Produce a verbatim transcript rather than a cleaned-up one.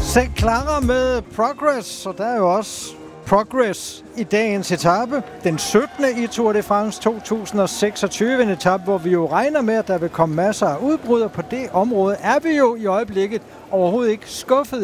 Selv Clara med Progress, og der er jo også Progress i dagens etape. Den syttende i Tour de France to tusind og seksogtyve, en etape, hvor vi jo regner med, at der vil komme masser af udbrud, og på det område er vi jo i øjeblikket overhovedet ikke skuffet